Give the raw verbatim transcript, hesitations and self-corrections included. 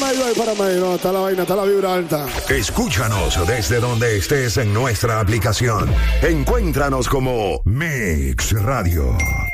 ahí, ahí, párame ahí. No, está la vaina, está la vibra alta. Escúchanos desde donde estés en nuestra aplicación. Encuéntranos como Mix Radio.